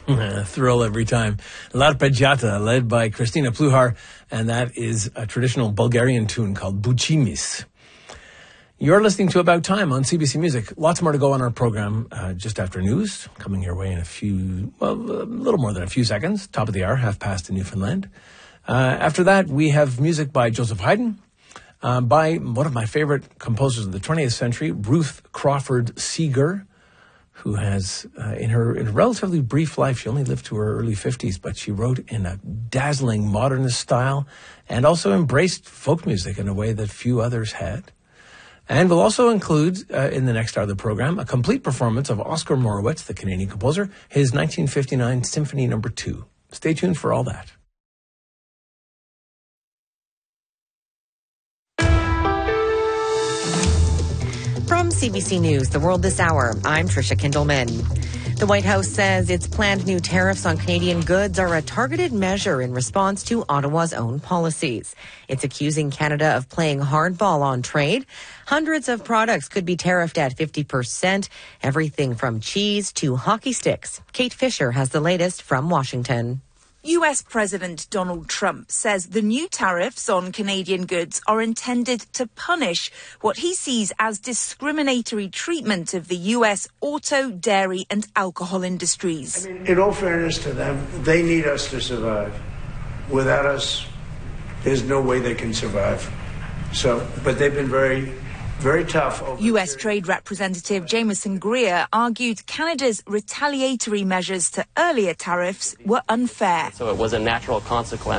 Thrill every time. L'Arpeggiata, led by Christina Pluhar, and that is a traditional Bulgarian tune called Buchimis. You're listening to About Time on CBC Music. Lots more to go on our program just after news, coming your way in a little more than a few seconds. Top of the hour, 5:30 in Newfoundland. After that, we have music by Joseph Haydn, by one of my favorite composers of the 20th century, Ruth Crawford Seeger, who has, in her relatively brief life, she only lived to her early 50s, but she wrote in a dazzling modernist style and also embraced folk music in a way that few others had. And we'll also include, in the next hour of the program, a complete performance of Oscar Morowitz, the Canadian composer, his 1959 Symphony No. 2. Stay tuned for all that. From CBC News, The World This Hour, I'm Tricia Kindleman. The White House says its planned new tariffs on Canadian goods are a targeted measure in response to Ottawa's own policies. It's accusing Canada of playing hardball on trade. Hundreds of products could be tariffed at 50%, everything from cheese to hockey sticks. Kate Fisher has the latest from Washington. US President Donald Trump says the new tariffs on Canadian goods are intended to punish what he sees as discriminatory treatment of the US auto, dairy and alcohol industries. I mean, in all fairness to them, they need us to survive. Without us, there's no way they can survive. But they've been very tough. US Trade Representative Jameson Greer argued Canada's retaliatory measures to earlier tariffs were unfair. So it was a natural consequence